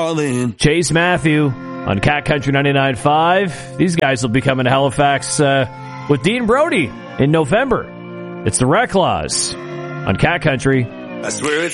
Chase Matthew on Cat Country 99.5. These guys will be coming to Halifax with Dean Brody in November. It's the Reclaws on Cat Country. I swear it's